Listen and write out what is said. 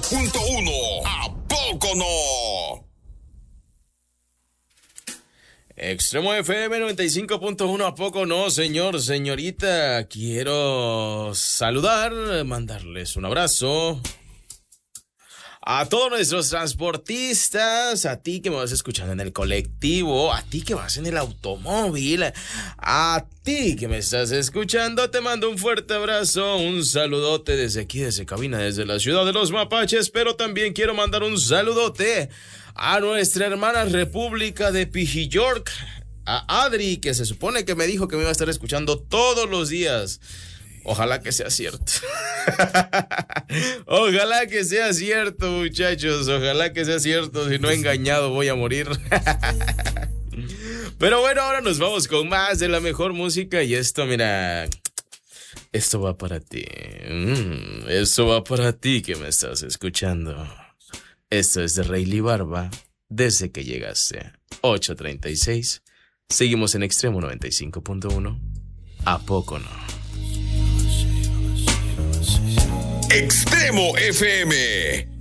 95.1. ¿A poco no? Extremo FM 95.1, ¿a poco no, señor, señorita? Quiero saludar, mandarles un abrazo a todos nuestros transportistas, a ti que me vas escuchando en el colectivo, a ti que vas en el automóvil, a ti que me estás escuchando, te mando un fuerte abrazo, un saludote desde aquí, desde cabina, desde la ciudad de los Mapaches, pero también quiero mandar un saludote a nuestra hermana República de Pijillork, a Adri, que se supone que me dijo que me iba a estar escuchando todos los días. Ojalá que sea cierto. Ojalá que sea cierto, muchachos. Ojalá que sea cierto. Si no, engañado voy a morir. Pero bueno, ahora nos vamos con más de la mejor música. Y esto, mira, esto va para ti. Esto va para ti que me estás escuchando. Esto es de Rayleigh Barba, Desde que llegaste. 8:36. Seguimos en Extremo 95.1. ¿A poco no? Extremo FM.